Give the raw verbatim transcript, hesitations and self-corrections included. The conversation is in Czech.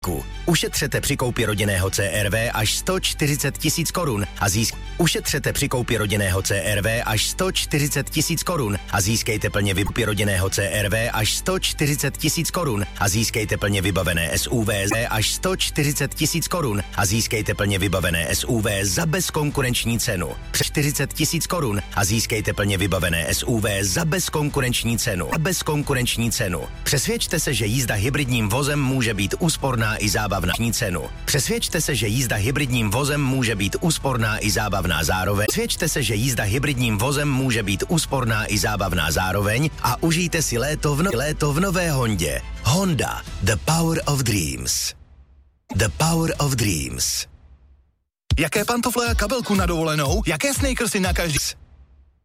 Ušetřete při koupi rodinného C R V až sto čtyřicet tisíc korun a získ... Ušetřete při koupi rodinného C R V až sto čtyřicet tisíc korun a získejte plně vybavení rodinného C R V až sto čtyřicet tisíc korun a získejte plně vybavené S U V až sto čtyřicet tisíc korun a získejte plně vybavené S U V za bezkonkurenční cenu. Přes čtyřicet tisíc korun a získejte plně vybavené S U V za bezkonkurenční cenu. A bezkonkurenční cenu. Přesvědčte se, že jízda hybridním vozem může být úsporná i zábavná cenu. Přesvědčte se, že jízda hybridním vozem může být úsporná i zábavná zároveň. Přesvědčte se, že jízda hybridním vozem může být úsporná i zábavná zároveň a užijte si léto v, no- léto v nové Hondě. Honda. The Power of Dreams. The Power of Dreams. Jaké pantofle a kabelku na dovolenou? Jaké sneakersy na každý?